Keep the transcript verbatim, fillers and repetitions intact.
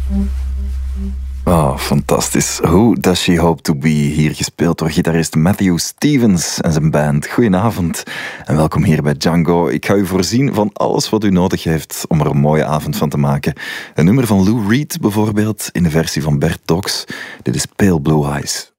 Oh, fantastisch. Who Does She Hope To Be? Hier gespeeld door gitarist Matthew Stevens en zijn band. Goedenavond en welkom hier bij Django. Ik ga u voorzien van alles wat u nodig heeft om er een mooie avond van te maken. Een nummer van Lou Reed bijvoorbeeld, in de versie van Bert Tox. Dit is Pale Blue Eyes.